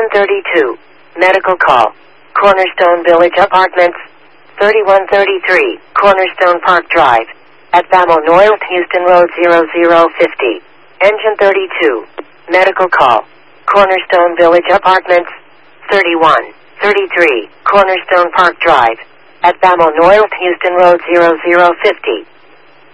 Engine 32. Medical call. Cornerstone Village Apartments. 3133 Cornerstone Park Drive. At Bamo North Houston Road 0050. Engine 32. Medical call. Cornerstone Village Apartments. 3133 Cornerstone Park Drive. At Bamo North Houston Road 0050.